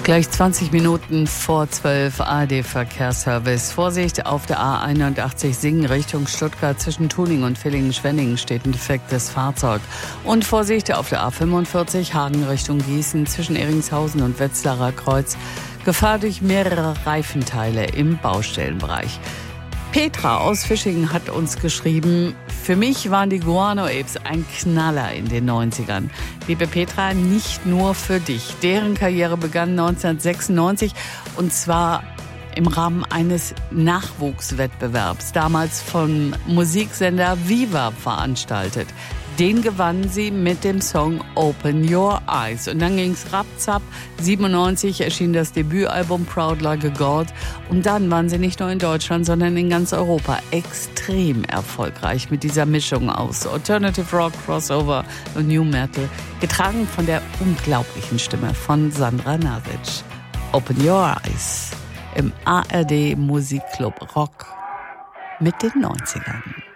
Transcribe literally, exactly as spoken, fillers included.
Gleich zwanzig Minuten vor zwölf A R D-Verkehrsservice. Vorsicht, auf der A einundachtzig Singen Richtung Stuttgart zwischen Tuning und Villingen-Schwenningen steht ein defektes Fahrzeug. Und Vorsicht, auf der A fünfundvierzig Hagen Richtung Gießen zwischen Eringshausen und Wetzlarer Kreuz. Gefahr durch mehrere Reifenteile im Baustellenbereich. Petra aus Fischingen hat uns geschrieben, für mich waren die Guano Apes ein Knaller in den neunzigern. Liebe Petra, nicht nur für dich. Deren Karriere begann neunzehnhundertsechsundneunzig und zwar im Rahmen eines Nachwuchswettbewerbs, damals vom Musiksender Viva veranstaltet. Den gewannen sie mit dem Song Open Your Eyes. Und dann ging's rapzapp. siebenundneunzig erschien das Debütalbum Proud Like a God. Und dann waren sie nicht nur in Deutschland, sondern in ganz Europa extrem erfolgreich mit dieser Mischung aus Alternative Rock, Crossover und New Metal. Getragen von der unglaublichen Stimme von Sandra Nasic. Open Your Eyes im A R D Musikclub Rock mit den neunzigern.